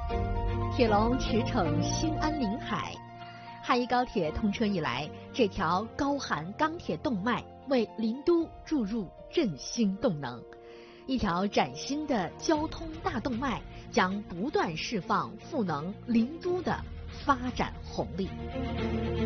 铁龙驰骋新安临海，汉宜高铁通车以来，这条高含钢铁动脉为林都注入振兴动能。一条崭新的交通大动脉将不断释放赋能林都的发展红利。